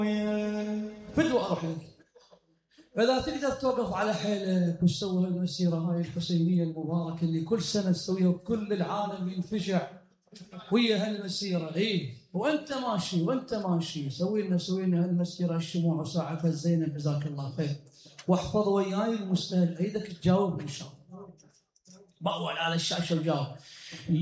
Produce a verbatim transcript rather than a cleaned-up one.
فدوى اروح لك. اذا تقدر توقف على حيلك وتسوي هالمسيره هاي الحسينيه المباركه اللي كل سنه تسويها وكل العالم ينفجع ويا هالمسيره. اي وانت ماشي وانت ماشي سوي لنا سوي لنا هالمسيره الشموع وساعتها الزينه جزاك الله خير. واحفظ وياي المستهل ايدك تجاوب ان شاء الله. بأول على الشاشه وجاوب.